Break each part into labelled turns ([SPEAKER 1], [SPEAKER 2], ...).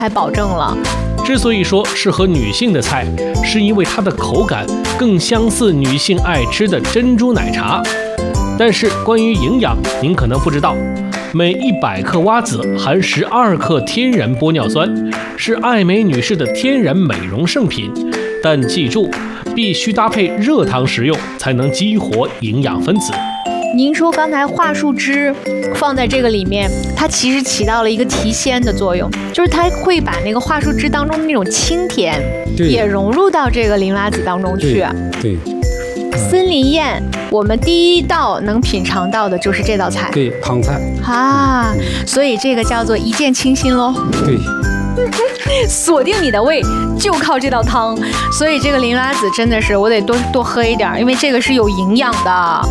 [SPEAKER 1] 还保证了。
[SPEAKER 2] 之所以说适合女性的菜，是因为它的口感更相似女性爱吃的珍珠奶茶。但是关于营养，您可能不知道，每100克蛙子含12克天然玻尿酸，是爱美女士的天然美容圣品。但记住，必须搭配热汤食用，才能激活营养分子。
[SPEAKER 1] 您说刚才桦树汁放在这个里面，它其实起到了一个提鲜的作用，就是它会把那个桦树汁当中的那种清甜也融入到这个林蛙子当中去。
[SPEAKER 3] 对。
[SPEAKER 1] 森林宴，我们第一道能品尝到的就是这道菜。
[SPEAKER 3] 对，汤菜
[SPEAKER 1] 啊，所以这个叫做一见倾心喽。
[SPEAKER 3] 对。
[SPEAKER 1] 锁定你的胃就靠这道汤，所以这个林蛙子真的是我得多喝一点，因为这个是有营养的。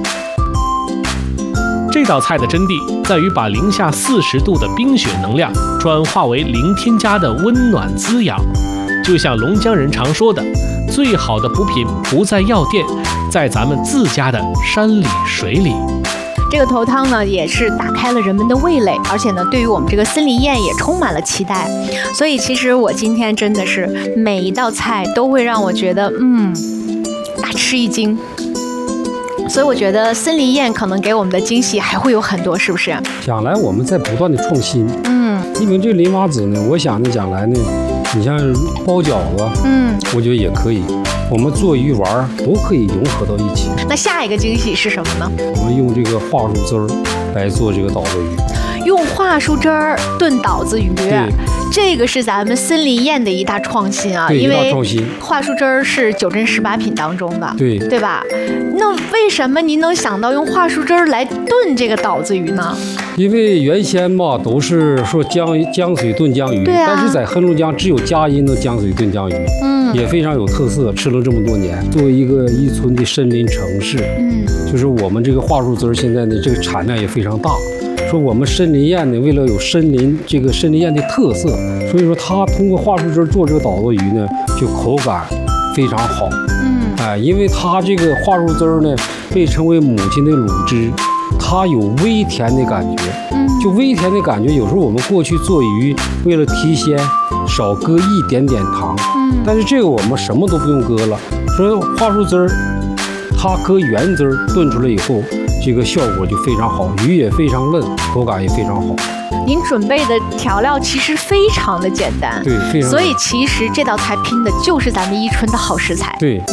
[SPEAKER 2] 这道菜的真谛在于把零下40度的冰雪能量转化为零添加的温暖滋养。就像龙江人常说的，最好的补品不在药店，在咱们自家的山里水里。
[SPEAKER 1] 这个头汤呢，也是打开了人们的味蕾，而且呢，对于我们这个森林宴也充满了期待。所以其实我今天真的是每一道菜都会让我觉得，大吃一惊。所以我觉得森林宴可能给我们的惊喜还会有很多，是不是？
[SPEAKER 3] 将来我们在不断的创新。因为这个林蛙子呢，我想呢，将来呢，你像包饺子，我觉得也可以。我们做鱼丸都可以融合到一起。
[SPEAKER 1] 那下一个惊喜是什么呢？
[SPEAKER 3] 我们用这个桦树汁儿来做这个岛子鱼。
[SPEAKER 1] 用桦树汁儿炖岛子鱼，这个是咱们森林宴的一大创新啊！因为桦树汁儿是9珍18品当中的，对吧？那为什么您能想到用桦树汁儿来炖这个岛子鱼呢？
[SPEAKER 3] 因为原先嘛都是说江水炖江鱼，但是在黑龙江只有佳音的江水炖江鱼，也非常有特色，吃了这么多年。作为一个伊春的森林城市，就是我们这个桦树汁儿现在呢，这个产量也非常大。说我们森林宴呢，为了有森林宴的特色，所以说它通过桦树汁做这个岛子鱼呢，就口感非常好。因为它这个桦树汁呢，被称为母亲的乳汁，它有微甜的感觉。就微甜的感觉，有时候我们过去做鱼，为了提鲜，少搁一点点糖。但是这个我们什么都不用搁了，所以桦树汁它搁原汁炖出来以后，这个效果就非常好，鱼也非常嫩，口感也非常好。
[SPEAKER 1] 您准备的调料其实非常的简单，
[SPEAKER 3] 对，非常。
[SPEAKER 1] 所以其实这道菜拼的就是咱们伊春的好食材。
[SPEAKER 3] 对。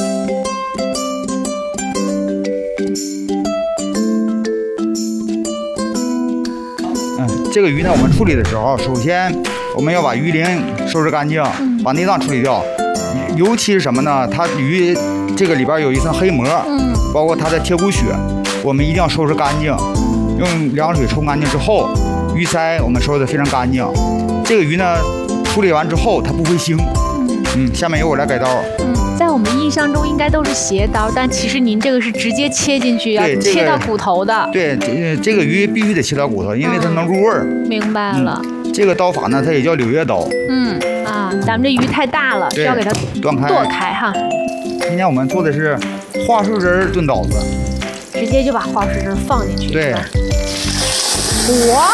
[SPEAKER 4] 这个鱼呢，我们处理的时候，首先我们要把鱼鳞收拾干净，把内脏处理掉。尤其是什么呢？它鱼这个里边有一层黑膜，包括它的贴骨血，我们一定要收拾干净。用凉水冲干净之后，鱼鳃我们收拾的非常干净。这个鱼呢，处理完之后它不会腥。下面由我来改刀。
[SPEAKER 1] 在我们印象中应该都是斜刀，但其实您这个是直接切进去，要切到骨头的。
[SPEAKER 4] 对，这个鱼必须得切到骨头，因为它能入味儿。
[SPEAKER 1] 明白了。
[SPEAKER 4] 这个刀法呢，它也叫柳叶刀。
[SPEAKER 1] 咱们这鱼太大了，要给它剁开哈。
[SPEAKER 4] 今天我们做的是桦树汁炖岛子，
[SPEAKER 1] 直接就把桦树汁放进去。
[SPEAKER 4] 对。
[SPEAKER 1] 哇，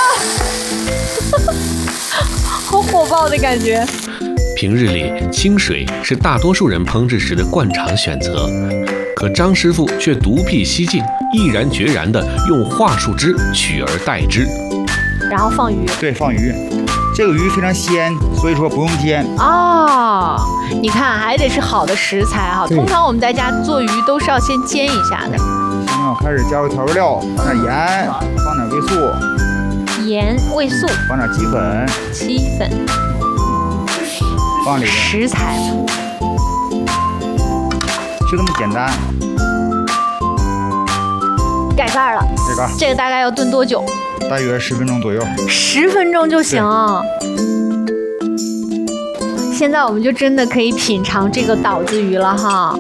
[SPEAKER 1] 好火爆的感觉。
[SPEAKER 2] 平日里，清水是大多数人烹制时的惯常选择，可张师傅却独辟蹊径，毅然决然地用桦树汁取而代之。
[SPEAKER 1] 然后放鱼。对，
[SPEAKER 4] 放鱼。这个鱼非常鲜，所以说不用煎。
[SPEAKER 1] 你看还得是好的食材哈。通常我们在家做鱼都是要先煎一下的。
[SPEAKER 4] 现在我开始加入调味料，放点盐，放点味素。
[SPEAKER 1] 盐、味素。
[SPEAKER 4] 放点鸡粉。放里面
[SPEAKER 1] 食材
[SPEAKER 4] 就这么简单。
[SPEAKER 1] 盖盖了。这个大概要炖多久？
[SPEAKER 4] 大约10分钟左右。
[SPEAKER 1] 10分钟就行。现在我们就真的可以品尝这个岛子鱼了哈。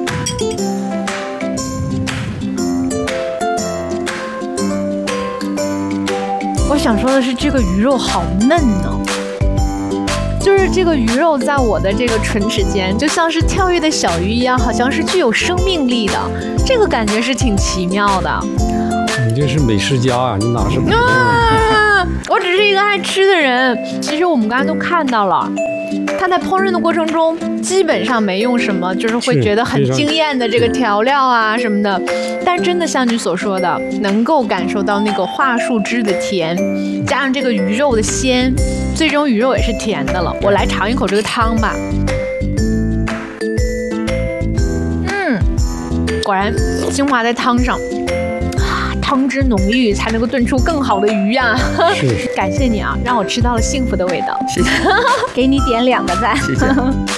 [SPEAKER 1] 我想说的是，这个鱼肉好嫩哦。就是这个鱼肉在我的这个唇齿间，就像是跳跃的小鱼一样，好像是具有生命力的，这个感觉是挺奇妙的。
[SPEAKER 3] 你这是美食家啊，你哪是？
[SPEAKER 1] 我只是一个爱吃的人。其实我们刚才都看到了，他在烹饪的过程中基本上没用什么，就是会觉得很惊艳的这个调料啊什么的。但真的像你所说的，能够感受到那个桦树汁的甜，加上这个鱼肉的鲜，最终鱼肉也是甜的了。我来尝一口这个汤吧。果然精华在汤上。汤汁浓郁，才能够炖出更好的鱼呀！感谢你啊，让我吃到了幸福的味道。
[SPEAKER 4] 谢谢，
[SPEAKER 1] 给你点2个赞。
[SPEAKER 4] 谢谢。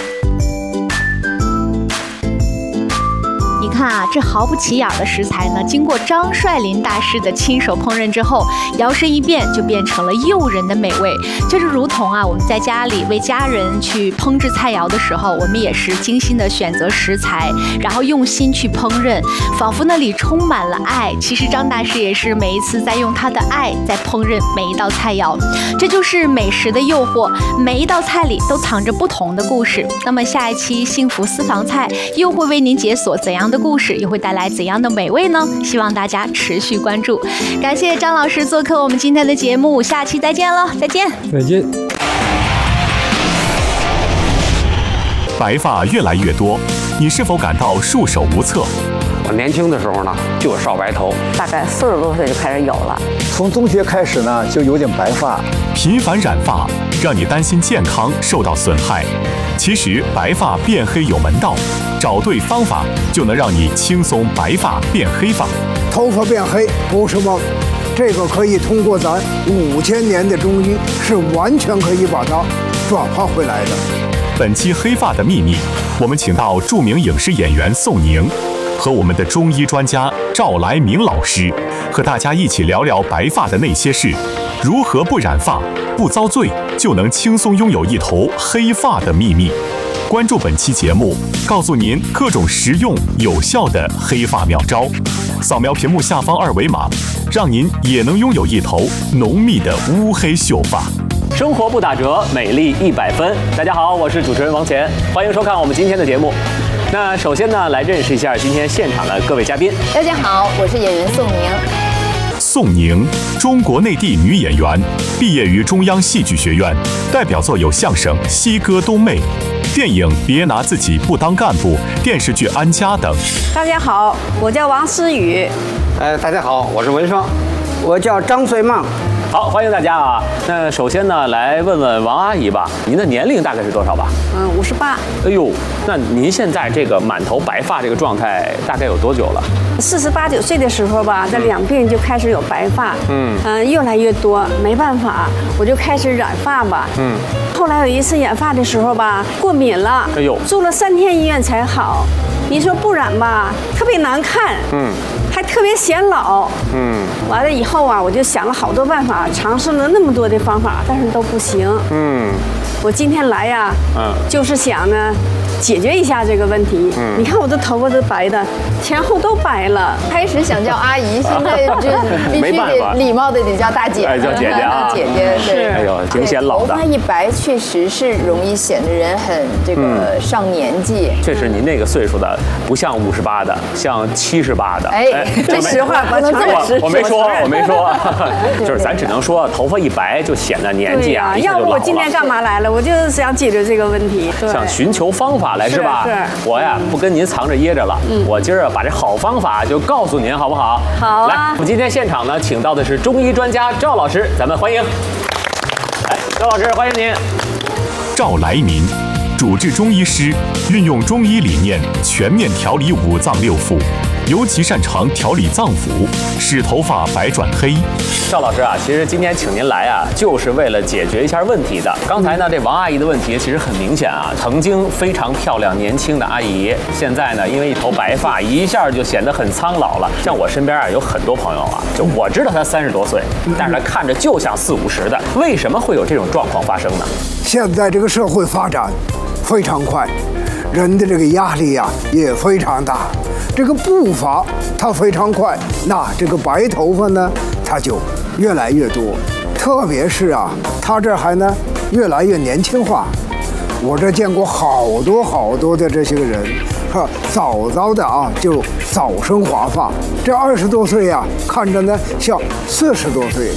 [SPEAKER 1] 你看啊，这毫不起眼的食材呢，经过张帅林大师的亲手烹饪之后，摇身一变就变成了诱人的美味。就是如同啊，我们在家里为家人去烹制菜肴的时候，我们也是精心的选择食材，然后用心去烹饪，仿佛那里充满了爱。其实张大师也是每一次在用他的爱在烹饪每一道菜肴，这就是美食的诱惑。每一道菜里都藏着不同的故事。那么下一期幸福私房菜又会为您解锁怎样的故事，又会带来怎样的美味呢？希望大家持续关注。感谢张老师做客我们今天的节目，下期再见了，再见。
[SPEAKER 3] 再见。
[SPEAKER 5] 白发越来越多，你是否感到束手无策？
[SPEAKER 6] 我年轻的时候呢，就有少白头，
[SPEAKER 7] 大概40多岁就开始有了。
[SPEAKER 8] 从中学开始呢，就有点白发。
[SPEAKER 5] 频繁染发让你担心健康受到损害，其实白发变黑有门道，找对方法就能让你轻松白发变黑发。
[SPEAKER 8] 头发变黑不是梦，这个可以通过咱5000年的中医，是完全可以把它转化回来的。
[SPEAKER 5] 本期黑发的秘密，我们请到著名影视演员宋宁和我们的中医专家赵来明老师，和大家一起聊聊白发的那些事，如何不染发、不遭罪，就能轻松拥有一头黑发的秘密。关注本期节目，告诉您各种实用有效的黑发妙招。扫描屏幕下方2维码，让您也能拥有一头浓密的乌黑秀发。
[SPEAKER 9] 生活不打折，美丽100分。大家好，我是主持人王乾，欢迎收看我们今天的节目。那首先呢，来认识一下今天现场的各位嘉宾。
[SPEAKER 7] 大家好，我是演员宋宁。
[SPEAKER 5] 宋宁，中国内地女演员，毕业于中央戏剧学院，代表作有相声《西哥东妹》、电影《别拿自己不当干部》、电视剧《安家》等。
[SPEAKER 10] 大家好，我叫王思雨。
[SPEAKER 6] 大家好，我是文双。我叫张穗梦。
[SPEAKER 9] 好，欢迎大家啊！那首先呢，来问问王阿姨吧，您的年龄大概是多少吧
[SPEAKER 10] ？58。
[SPEAKER 9] 哎呦，那您现在这个满头白发这个状态大概有多久了
[SPEAKER 10] ？48、9岁的时候吧，这两鬓就开始有白发，越来越多，没办法，我就开始染发吧。后来有一次染发的时候吧，过敏了，
[SPEAKER 9] 哎呦，
[SPEAKER 10] 住了3天医院才好。你说不染吧，特别难看，还特别显老，完了以后啊，我就想了好多办法，尝试了那么多的方法，但是都不行，我今天来呀，就是想呢，解决一下这个问题。你看我的头发都白的，前后都白了。
[SPEAKER 7] 开始想叫阿姨，现在就必须得礼貌的得叫大姐，
[SPEAKER 9] 叫姐姐啊，
[SPEAKER 7] 姐姐是。
[SPEAKER 9] 哎呦，挺显老的。
[SPEAKER 7] 头发一白，确实是容易显得人很这个上年纪。
[SPEAKER 9] 确实，您那个岁数的不像58的，像78的。
[SPEAKER 7] 哎，这实话不能这么直。
[SPEAKER 9] 我没说，就是咱只能说头发一白就显得年纪啊，
[SPEAKER 10] 要不我今天干嘛来了？我就是想解决这个问题，
[SPEAKER 9] 想寻求方法来是吧？
[SPEAKER 10] 是。
[SPEAKER 9] 我呀不跟您藏着掖着了，我今儿把这好方法就告诉您，好不好？
[SPEAKER 10] 好啊。
[SPEAKER 9] 来，我们今天现场呢，请到的是中医专家赵老师，咱们欢迎。来，赵老师，欢迎您。
[SPEAKER 5] 赵来民，主治中医师，运用中医理念全面调理5脏6腑，尤其擅长调理脏腑，使头发白转黑。
[SPEAKER 9] 赵老师啊，其实今天请您来啊，就是为了解决一下问题的。刚才呢，这王阿姨的问题其实很明显啊，曾经非常漂亮年轻的阿姨，现在呢，因为一头白发，一下就显得很苍老了。像我身边啊，有很多朋友啊，就我知道他30多岁，但是他看着就像40、50的，为什么会有这种状况发生呢？
[SPEAKER 8] 现在这个社会发展非常快，人的这个压力呀也非常大，这个步伐它非常快，那这个白头发呢，它就越来越多，特别是啊，它这还呢越来越年轻化。我这见过好多的这些个人，早的啊就早生华发，这20多岁啊，看着呢像40多岁。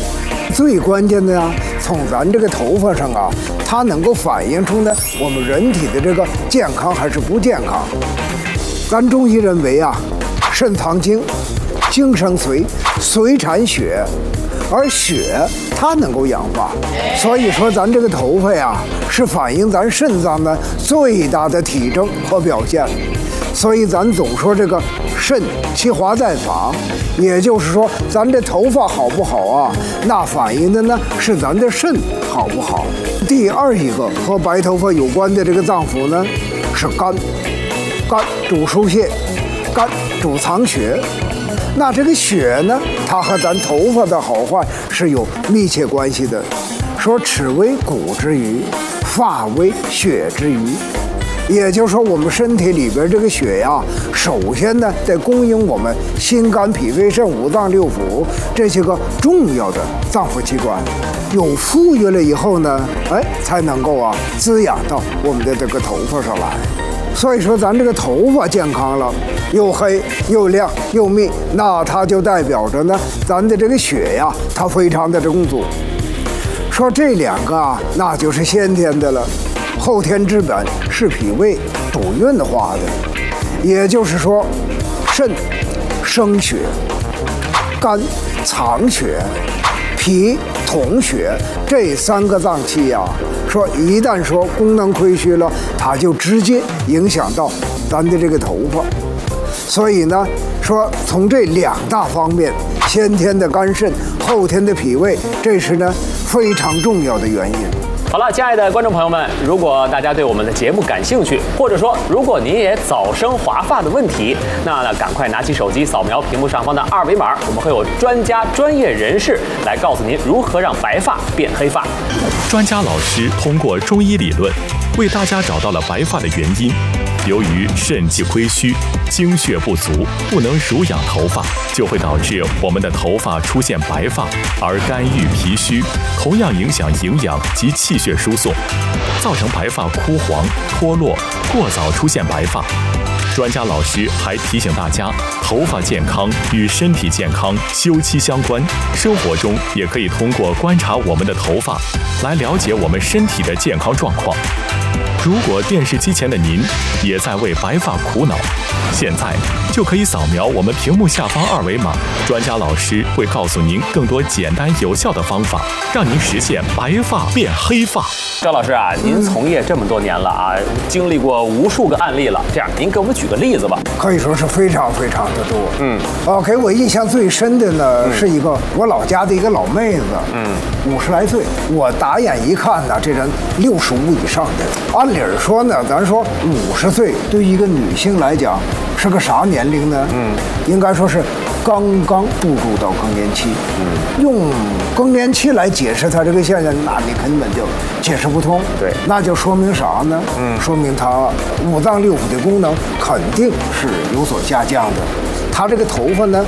[SPEAKER 8] 最关键的呀，从咱这个头发上啊，它能够反映出呢我们人体的这个健康还是不健康。咱中医认为啊，肾藏精，精生髓，髓产血，而血它能够氧化，所以说咱这个头发呀，是反映咱肾脏的最大的体征和表现。所以咱总说这个肾其华在发，也就是说咱这头发好不好啊，那反映的呢是咱的肾好不好。第二一个和白头发有关的这个脏腑呢是肝，肝主疏泄，肝主藏血。那这个血呢，它和咱头发的好坏是有密切关系的。说齿为骨之余，发为血之余。也就是说，我们身体里边这个血呀，首先呢得供应我们心肝脾肺肾五脏六腑这些个重要的脏腑器官，有富裕了以后呢，才能够滋养到我们的这个头发上来。所以说，咱这个头发健康了，又黑又亮又密，那它就代表着呢，咱的这个血呀，它非常的充足。说这两个啊，那就是先天的了。后天之本是脾胃主运化的，也就是说，肾生血，肝藏血，脾统血，这三个脏器呀，说一旦说功能亏虚了，它就直接影响到咱的这个头发。所以呢，说从这两大方面，先天的肝肾，后天的脾胃，这是呢非常重要的原因。
[SPEAKER 9] 好了，亲爱的观众朋友们，如果大家对我们的节目感兴趣，或者说如果您也早生华发的问题，那赶快拿起手机扫描屏幕上方的二维码，我们会有专家专业人士来告诉您如何让白发变黑发。
[SPEAKER 5] 专家老师通过中医理论为大家找到了白发的原因。由于肾气亏虚，精血不足，不能濡养头发，就会导致我们的头发出现白发，而肝郁脾虚，同样影响营养及气血输送，造成白发枯黄、脱落，过早出现白发。专家老师还提醒大家，头发健康与身体健康休戚相关，生活中也可以通过观察我们的头发来了解我们身体的健康状况。如果电视机前的您也在为白发苦恼，现在就可以扫描我们屏幕下方二维码，专家老师会告诉您更多简单有效的方法，让您实现白发变黑发。
[SPEAKER 9] 赵老师啊，您从业这么多年了啊，经历过无数个案例了，这样您给我们举个例子吧。
[SPEAKER 8] 可以说是非常非常的多。给我印象最深的呢，是一个我老家的一个老妹子，50来岁，我打眼一看呢，这人65以上的。按理说呢，咱说50岁对于一个女性来讲是个啥年龄呢？应该说是刚刚步入到更年期。用更年期来解释它这个现象，那你根本就解释不通。对，那就说明啥呢？说明它五脏六腑的功能肯定是有所下降的。他这个头发呢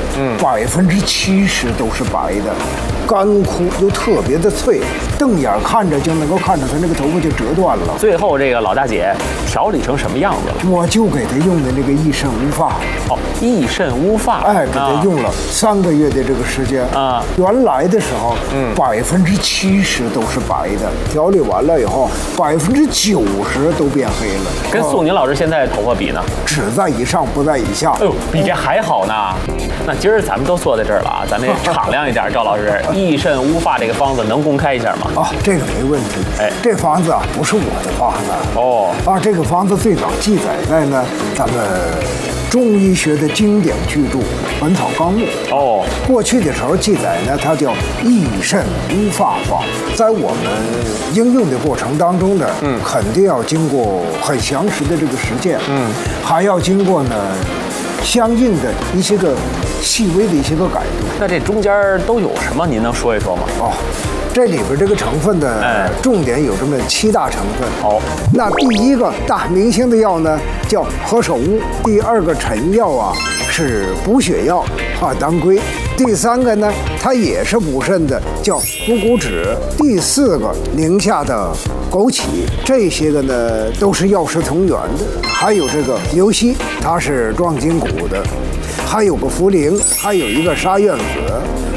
[SPEAKER 8] ，70%都是白的，干枯又特别的脆，瞪眼看着就能够看着他那个头发就折断了。
[SPEAKER 9] 最后这个老大姐调理成什么样子了？
[SPEAKER 8] 我就给她用的那个益肾乌发。
[SPEAKER 9] 益肾乌发。
[SPEAKER 8] 给她用了3个月的这个时间啊。原来的时候，70%都是白的，调理完了以后，90%都变黑了。
[SPEAKER 9] 跟宋宁老师现在头发比呢？
[SPEAKER 8] 只在以上，不在以下。
[SPEAKER 9] 哎呦，比这还好呢。那今儿咱们都坐在这儿了啊，咱们敞亮一点。赵老师，益肾乌发这个方子能公开一下吗？
[SPEAKER 8] 这个没问题。这方子啊不是我的方子。这个方子最早记载在呢咱们中医学的经典巨著《本草纲目》。过去的时候记载呢，它叫益肾乌发方。在我们应用的过程当中呢，肯定要经过很详实的这个实践，还要经过呢相应的一些个细微的一些个改动。
[SPEAKER 9] 那这中间都有什么？您能说一说吗？
[SPEAKER 8] 这里边这个成分的重点有这么7大成分。那第一个大明星的药呢叫何首乌，第2个臣药啊是补血药当归，第3个呢它也是补肾的，叫补骨脂，第4个宁夏的枸杞，这些个呢都是药食同源的。还有这个牛膝，它是壮筋骨的，还有个茯苓，还有一个沙苑子。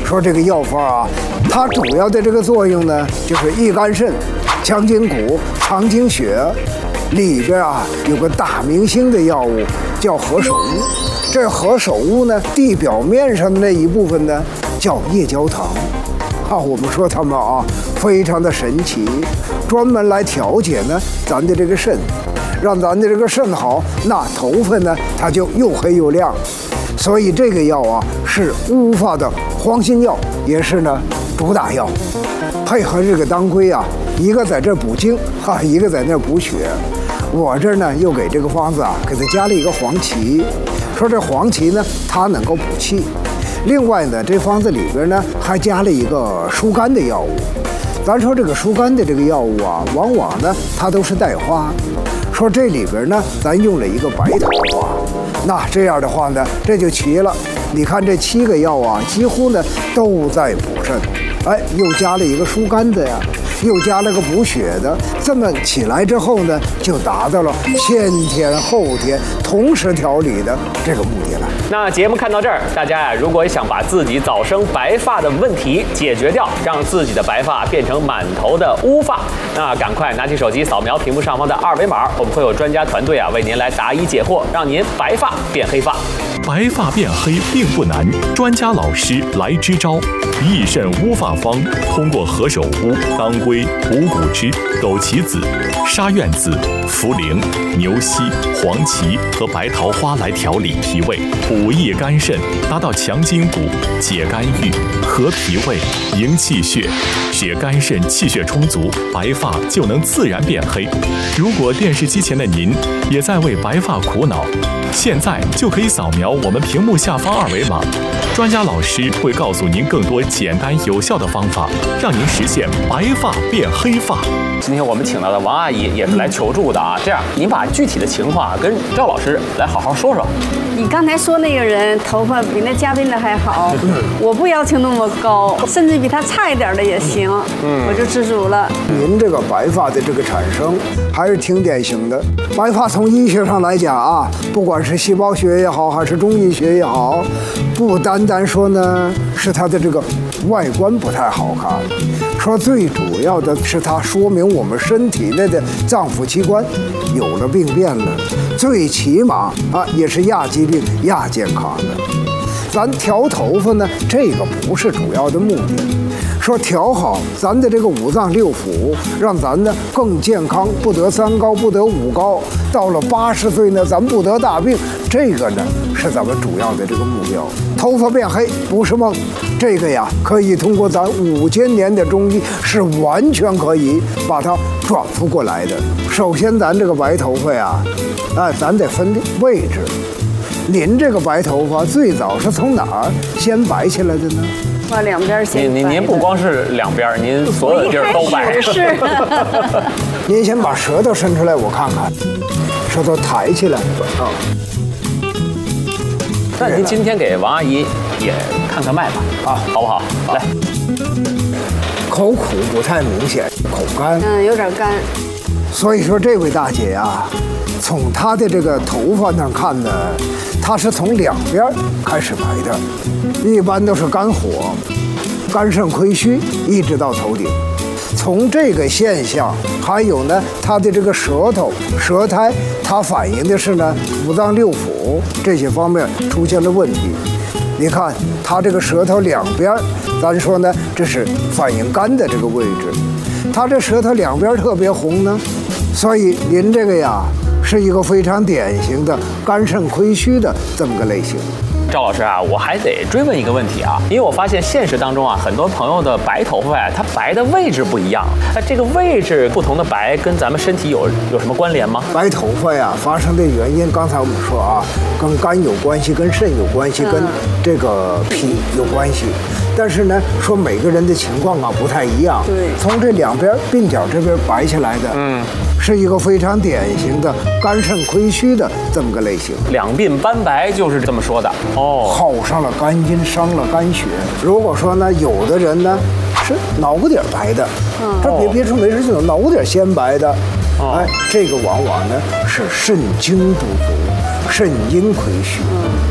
[SPEAKER 8] 说这个药方啊，它主要的这个作用呢，就是益肝肾、强筋骨、藏精血。里边啊有个大明星的药物叫何首乌，这何首乌呢，地表面上的那一部分呢叫夜交糖。我们说它们啊非常的神奇，专门来调节呢咱的这个肾，让咱的这个肾好，那头发呢它就又黑又亮。所以这个药啊是乌发的黄心药，也是呢主打药。配合这个当归啊，一个在这补精一个在那补血。我这呢又给这个方子啊给它加了一个黄芪，说这黄芪呢它能够补气。另外呢，这方子里边呢还加了一个疏肝的药物。咱说这个疏肝的这个药物啊，往往呢它都是带花。说这里边呢，咱用了一个白桃花，那这样的话呢，这就齐了。你看这7个药啊，几乎呢都在补肾，又加了一个疏肝的呀，又加了个补血的，这么起来之后呢，就达到了先天后天同时调理的这个目的了。
[SPEAKER 9] 那节目看到这儿，大家呀，如果想把自己早生白发的问题解决掉，让自己的白发变成满头的乌发，那赶快拿起手机扫描屏幕上方的2维码，我们会有专家团队啊为您来答疑解惑，让您白发变黑发。
[SPEAKER 5] 白发变黑并不难，专家老师来支招。益肾乌发方通过何首乌、当归、五谷枝、枸杞子、沙苑子、茯苓、牛膝、黄芪和白桃花来调理脾胃，补益肝肾，达到强筋骨、解肝郁、和脾胃、营气血，使肝肾气血充足，白发就能自然变黑。如果电视机前的您也在为白发苦恼，现在就可以扫描我们屏幕下方2维码，专家老师会告诉您更多简单有效的方法，让您实现白发变黑发。
[SPEAKER 9] 今天我们请到的王阿姨也是来求助的啊，这样您把具体的情况跟赵老师来好好说说。
[SPEAKER 10] 你刚才说那个人头发比那嘉宾的还好，我不要求那么高，甚至比他差一点的也行，我就知足了。
[SPEAKER 8] 您这个白发的这个产生还是挺典型的。白发从医学上来讲啊，不管是细胞学也好，还是中医学也好，不单单说呢是它的这个外观不太好看，说最主要的是它说明我们身体内的脏腑器官有了病变了，最起码也是亚疾病、亚健康的。咱调头发呢，这个不是主要的目的。说调好咱的这个5脏6腑，让咱呢更健康，不得3高，不得5高。到了80岁呢，咱不得大病，这个呢是咱们主要的这个目标。头发变黑不是梦，这个呀可以通过咱5000年的中医是完全可以把它转复过来的。首先咱这个白头发呀，咱得分位置。您这个白头发最早是从哪儿先白起来的呢？
[SPEAKER 10] 把两边先白。
[SPEAKER 9] 您不光是两边，您所有地儿都白。
[SPEAKER 10] 是。
[SPEAKER 8] 您先把舌头伸出来，我看看，舌头抬起来。
[SPEAKER 9] 那您今天给王阿姨也看看脉吧，好不好？来。
[SPEAKER 8] 口苦不太明显，口干。
[SPEAKER 10] 有点干。
[SPEAKER 8] 所以说这位大姐呀，从她的这个头发上看呢，她是从两边开始白的，一般都是肝火、肝肾亏虚，一直到头顶。从这个现象，还有呢，她的这个舌头、舌苔，它反映的是呢5脏6腑这些方面出现了问题。你看她这个舌头两边，咱说呢，这是反映肝的这个位置。她这舌头两边特别红呢，所以您这个呀是一个非常典型的肝肾亏虚的这么个类型。
[SPEAKER 9] 赵老师啊，我还得追问一个问题啊，因为我发现现实当中啊，很多朋友的白头发呀，它白的位置不一样。那这个位置不同的白，跟咱们身体有什么关联吗？
[SPEAKER 8] 白头发呀，发生的原因，刚才我们说啊，跟肝有关系，跟肾有关系，跟这个脾有关系。但是呢，说每个人的情况啊不太一样。
[SPEAKER 10] 对，
[SPEAKER 8] 从这两边鬓角这边白起来的，是一个非常典型的肝肾亏虚的这么个类型。
[SPEAKER 9] 两鬓斑白就是这么说的哦，
[SPEAKER 8] 耗上了肝阴，伤了肝血。如果说呢，有的人呢是脑瓜顶白的，这别说没事就脑瓜顶先白的，这个往往呢是肾精不足，肾阴亏虚。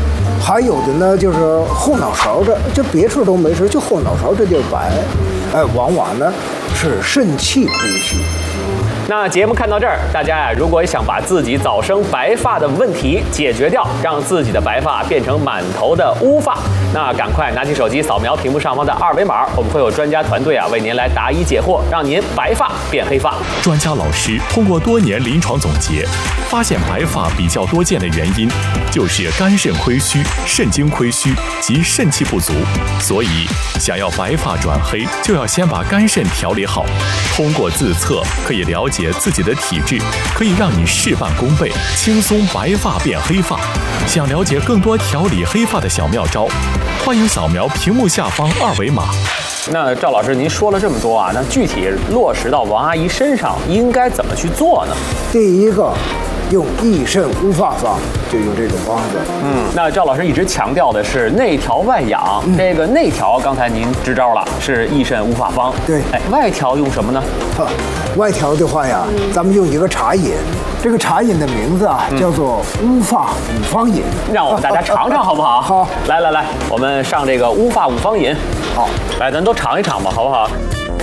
[SPEAKER 8] 还有的呢就是后脑勺这，就别处都没事，就后脑勺这地儿白，往往呢是肾气亏虚。
[SPEAKER 9] 那节目看到这儿，大家呀，如果想把自己早生白发的问题解决掉，让自己的白发变成满头的乌发，那赶快拿起手机扫描屏幕上方的2维码，我们会有专家团队为您来答疑解惑，让您白发变黑发。
[SPEAKER 5] 专家老师通过多年临床总结，发现白发比较多见的原因就是肝肾亏虚、肾精亏虚及肾气不足，所以想要白发转黑，就要先把肝肾调理好。通过自测可以了解自己的体质，可以让你事半功倍，轻松白发变黑发。想了解更多调理黑发的小妙招，欢迎扫描屏幕下方2维码。
[SPEAKER 9] 那赵老师，您说了这么多那具体落实到王阿姨身上应该怎么去做呢？
[SPEAKER 8] 第一个，用益肾乌发方，就用这种方子。
[SPEAKER 9] 那赵老师一直强调的是内调外养，这个内调刚才您支招了，是益肾乌发方。
[SPEAKER 8] 对，
[SPEAKER 9] 外调用什么呢？
[SPEAKER 8] 外调的话呀，咱们用一个茶饮，这个茶饮的名字叫做乌发五方饮。
[SPEAKER 9] 让我们大家尝尝好不好？
[SPEAKER 8] 好，
[SPEAKER 9] 来，我们上这个乌发五方饮。
[SPEAKER 8] 好，
[SPEAKER 9] 来，咱都尝一尝吧，好不好？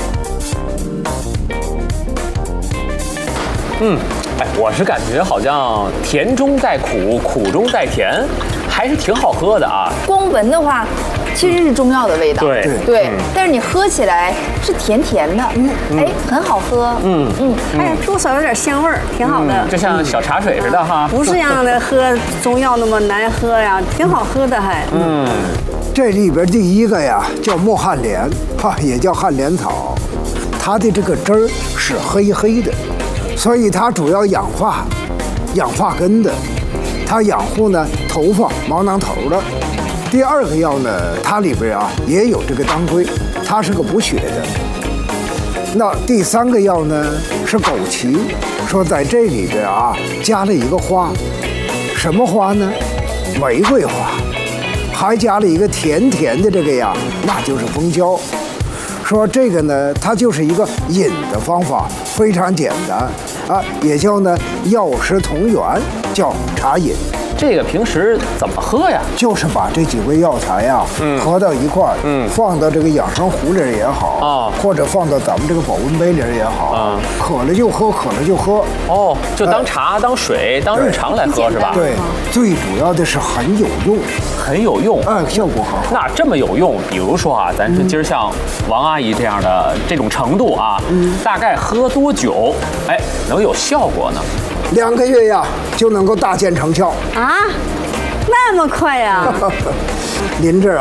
[SPEAKER 9] 我是感觉好像甜中带苦，苦中带甜，还是挺好喝的啊。
[SPEAKER 7] 光闻的话，其实是中药的味道。
[SPEAKER 9] 对，
[SPEAKER 7] 但是你喝起来是甜甜的，很好喝。
[SPEAKER 10] 多少有点香味儿，挺好的。
[SPEAKER 9] 就像小茶水似的哈。
[SPEAKER 10] 不是让的喝中药那么难喝呀，挺好喝的还。
[SPEAKER 8] 这里边第一个呀叫墨旱莲，也叫旱莲草，它的这个汁儿是黑黑的。所以它主要养发根的，它养护呢头发毛囊头的。第二个药呢，它里边也有这个当归，它是个补血的。那第三个药呢是枸杞，说在这里边加了一个花，什么花呢？玫瑰花，还加了一个甜甜的这个呀，那就是蜂胶。说这个呢，它就是一个饮的方法，非常简单也叫呢药食同源，叫茶饮。
[SPEAKER 9] 这个平时怎么喝呀？
[SPEAKER 8] 就是把这几味药材合到一块儿，放到这个养生壶里也好或者放到咱们这个保温杯里也好渴了就喝，渴了就喝。
[SPEAKER 9] 就当茶、当水、当日常来喝是吧？
[SPEAKER 8] 对，最主要的是很有用，
[SPEAKER 9] 很有用，
[SPEAKER 8] 效果很好。
[SPEAKER 9] 那这么有用，比如说咱说今儿像王阿姨这样的这种程度大概喝多久，能有效果呢
[SPEAKER 8] ？2个月呀，就能够大见成效
[SPEAKER 10] 那么快呀！
[SPEAKER 8] 您这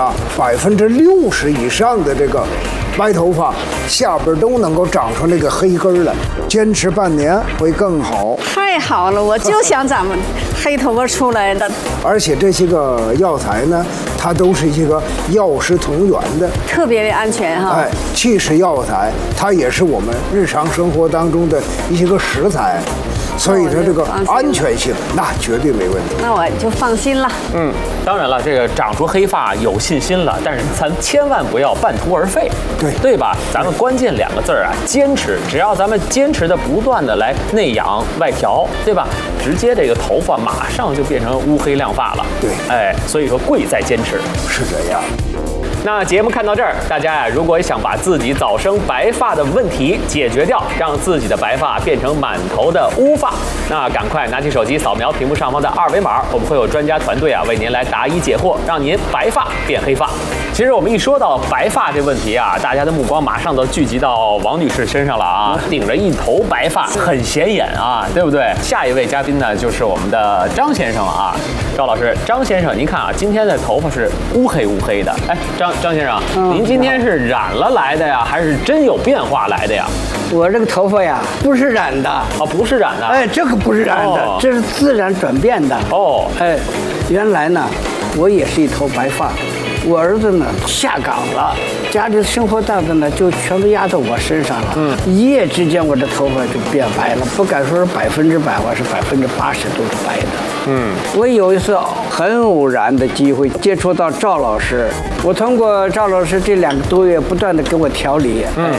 [SPEAKER 8] 60%以上的这个白头发，下边都能够长出那个黑根来，坚持半年会更好。
[SPEAKER 10] 太好了，我就想咱们黑头发出来的。
[SPEAKER 8] 而且这些个药材呢，它都是一个药食同源的，
[SPEAKER 10] 特别的安全
[SPEAKER 8] 气食药材，它也是我们日常生活当中的一些个食材。所以说这个安全性那绝对没问题。
[SPEAKER 10] 那我就放心了。
[SPEAKER 9] 当然了，这个长出黑发有信心了，但是咱千万不要半途而废，对吧？咱们关键2个字坚持。只要咱们坚持的不断的来内养外调，对吧？直接这个头发马上就变成乌黑亮发了。
[SPEAKER 8] 对，
[SPEAKER 9] 所以说贵在坚持。
[SPEAKER 8] 是这样。
[SPEAKER 9] 那节目看到这儿，大家如果想把自己早生白发的问题解决掉，让自己的白发变成满头的乌发，那赶快拿起手机扫描屏幕上方的2维码，我们会有专家团队为您来答疑解惑，让您白发变黑发。其实我们一说到白发这问题大家的目光马上都聚集到王女士身上了顶着一头白发，很显眼对不对？下一位嘉宾呢，就是我们的张先生了赵老师，张先生，您看今天的头发是乌黑乌黑的，张先生，您今天是染了来的呀，还是真有变化来的呀？
[SPEAKER 11] 我这个头发呀，不是染的
[SPEAKER 9] 不是染的。
[SPEAKER 11] 这个不是染的，这是自然转变的。原来呢，我也是一头白发，我儿子呢下岗了，家里的生活担子呢就全都压在我身上了。一夜之间，我这头发就变白了，不敢说是100%，我是80%都是白的。我有一次很偶然的机会接触到赵老师，我通过赵老师这2个多月不断的给我调理，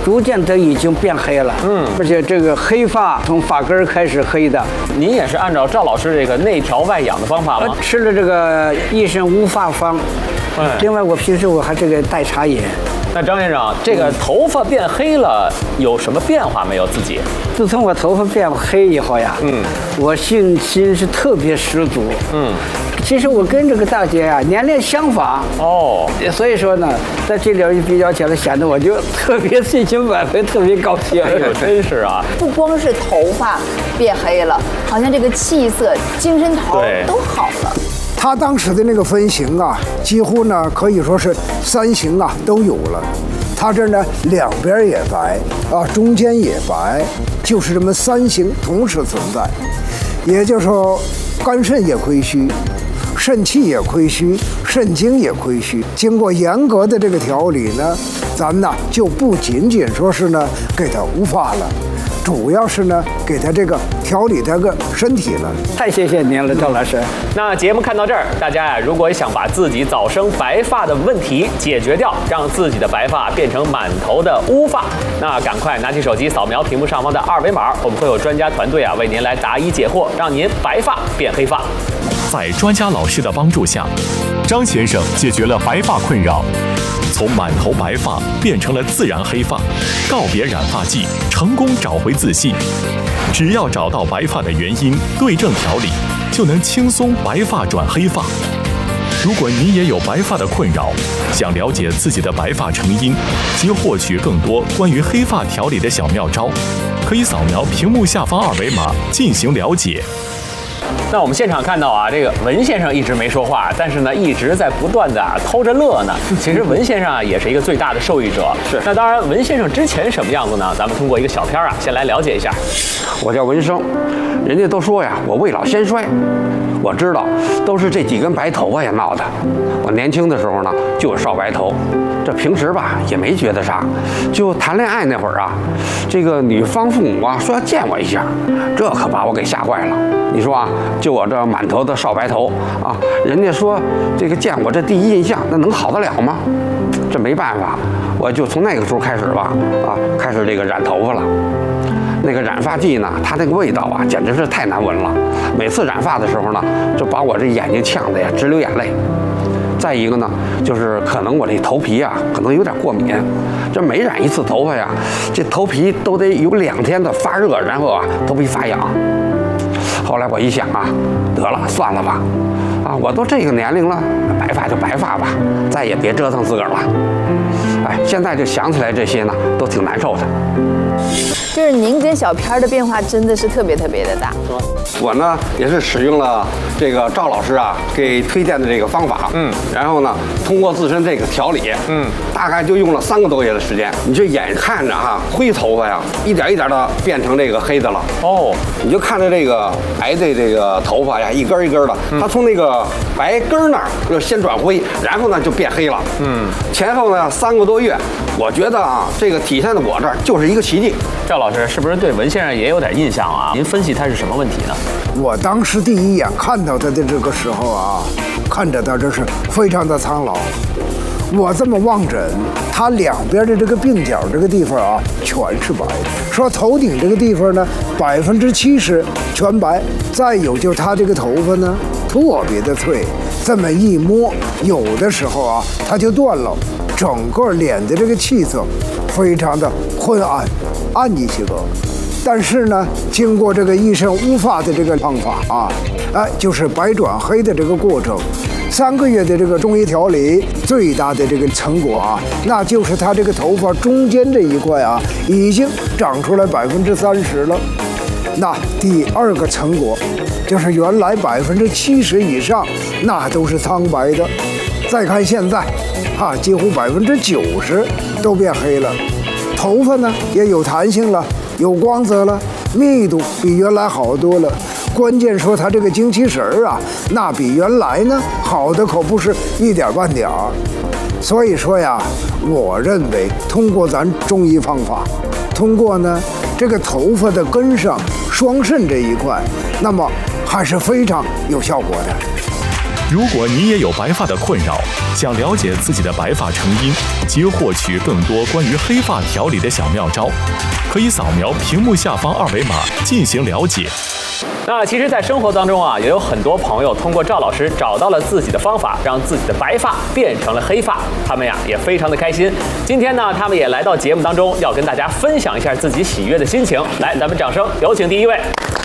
[SPEAKER 11] 逐渐的已经变黑了。而且这个黑发从发根开始黑的。
[SPEAKER 9] 您也是按照赵老师这个内调外养的方法吗？
[SPEAKER 11] 吃了这个益生无发方。另外我平时我还这个代茶饮。
[SPEAKER 9] 那张先生，这个头发变黑了有什么变化没有？自己？
[SPEAKER 11] 自从我头发变黑以后呀，我信心是特别十足。其实我跟这个大姐啊年龄相仿所以说呢，在这里一比较起来，显得我就特别信心满分，特别高兴。
[SPEAKER 9] 哎呦，真是啊！
[SPEAKER 7] 不光是头发变黑了，好像这个气色、精神头都好了。
[SPEAKER 8] 他当时的那个分型啊，几乎呢可以说是3型啊都有了。他这呢两边也白啊，中间也白，就是这么3型同时存在。也就是说，肝肾也亏虚，肾气也亏虚，肾精也亏虚。经过严格的这个调理呢，咱呢就不仅仅说是呢给他无发了。主要是呢，给他这个调理这个身体了。
[SPEAKER 11] 太谢谢您了，赵老师。
[SPEAKER 9] 那节目看到这儿，大家呀，如果想把自己早生白发的问题解决掉，让自己的白发变成满头的乌发，那赶快拿起手机扫描屏幕上方的2维码，我们会有专家团队啊为您来答疑解惑，让您白发变黑发。
[SPEAKER 5] 在专家老师的帮助下，张先生解决了白发困扰。从满头白发变成了自然黑发，告别染发剂，成功找回自信。只要找到白发的原因，对症调理，就能轻松白发转黑发。如果你也有白发的困扰，想了解自己的白发成因及获取更多关于黑发调理的小妙招，可以扫描屏幕下方2维码进行了解。
[SPEAKER 9] 那我们现场看到啊，这个文先生一直没说话，但是呢，一直在不断的偷着乐呢。其实文先生啊，也是一个最大的受益者。是。那当然，文先生之前什么样子呢？咱们通过一个小片啊，先来了解一下。
[SPEAKER 12] 我叫文生，人家都说呀，我未老先衰。我知道，都是这几根白头发呀闹的。我年轻的时候呢，就有少白头，这平时吧也没觉得啥。就谈恋爱那会儿啊，这个女方父母啊说要见我一下，这可把我给吓坏了。你说啊，就我这满头的少白头啊，人家说这个见我这第一印象，那能好得了吗？这没办法，我就从那个时候开始吧，开始这个染头发了。那个染发剂呢，它那个味道啊，简直是太难闻了。每次染发的时候呢，就把我这眼睛呛得呀直流眼泪。再一个呢，就是可能我这头皮啊，可能有点过敏。这每染一次头发呀，这头皮都得有2天的发热，然后啊，头皮发痒。后来我一想啊，得了，算了吧，我都这个年龄了，白发就白发吧，再也别折腾自个儿了。哎，现在就想起来这些呢，都挺难受的。
[SPEAKER 7] 就是您跟小片的变化真的是特别特别的大。
[SPEAKER 12] 我呢也是使用了这个赵老师啊给推荐的这个方法，然后呢通过自身这个调理，大概就用了3个多月的时间。你就眼看着哈灰头发呀，一点一点的变成这个黑的了。你就看着这个白的这个头发呀，一根一根的，它从那个白根那儿就先转灰，然后呢就变黑了。前后呢3个多月，我觉得啊这个体现在我这儿就是一个奇迹。
[SPEAKER 9] 赵老师是不是对文先生也有点印象啊？您分析他是什么问题呢？
[SPEAKER 8] 我当时第一眼看到他的这个时候啊，看着他真是非常的苍老。我这么望诊，他两边的这个鬓角这个地方啊，全是白的。说头顶这个地方呢，70%全白。再有就他这个头发呢，特别的脆，这么一摸，有的时候啊，它就断了。整个脸的这个气色非常的昏暗，暗一些个。但是呢，经过这个一身乌发的这个方法啊，就是白转黑的这个过程，3个月的这个中医调理，最大的这个成果啊，那就是他这个头发中间这一块啊，已经长出来30%了。那第2个成果，就是原来70%以上，那都是苍白的。再看现在，几乎90%都变黑了，头发呢也有弹性了。有光泽了，密度比原来好多了。关键说它这个精气神儿啊，那比原来呢好的可不是一点半点儿。所以说呀，我认为通过咱中医方法，通过呢这个头发的根上双肾这一块，那么还是非常有效果的。
[SPEAKER 5] 如果你也有白发的困扰，想了解自己的白发成因及获取更多关于黑发调理的小妙招，可以扫描屏幕下方2维码进行了解。
[SPEAKER 9] 那其实，在生活当中啊，也有很多朋友通过赵老师找到了自己的方法，让自己的白发变成了黑发。他们呀也非常的开心。今天呢，他们也来到节目当中，要跟大家分享一下自己喜悦的心情。来，咱们掌声有请第一位。